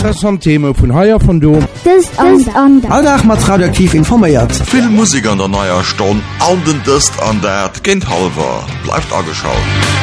Interessant Thema vun Haiier von do. Alldag mat radioaktiv informiert. Vill Musik an der neuer Stonn, all den Dëst an dat Kind halber bleibt angeschaut.